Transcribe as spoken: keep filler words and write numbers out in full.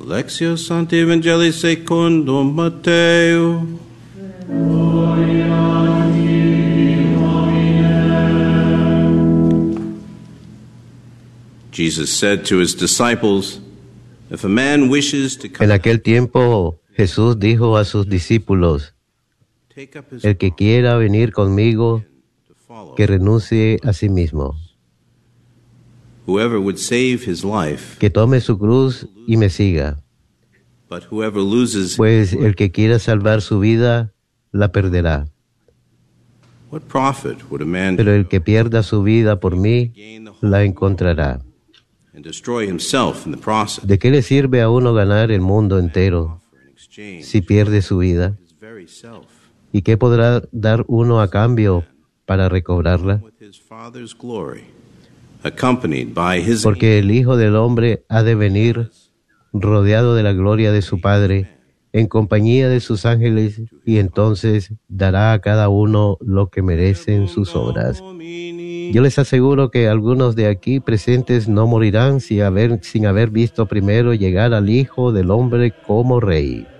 Lectio Sancti Evangelii secundum Mateo. Jesus said to his disciples, if a man wishes to come. En aquel tiempo Jesús dijo a sus discípulos, el que quiera venir conmigo, que renuncie a sí mismo, Whoever would save his life, que tome su cruz y me siga. but whoever loses, Pues el que quiera salvar su vida, la perderá. what profit would a man Pero do el que pierda su vida por mí, la encontrará. and destroy himself in the process? ¿De qué le sirve a uno ganar el mundo entero For an exchange si pierde su vida? his very self ¿Y qué podrá dar uno a cambio para recobrarla? with his Father's glory, accompanied by his Porque el Hijo del Hombre ha de venir rodeado de la gloria de su Padre, en compañía de sus ángeles, y entonces dará a cada uno lo que merecen sus obras. Yo les aseguro que algunos de aquí presentes no morirán sin haber, sin haber visto primero llegar al Hijo del Hombre como Rey.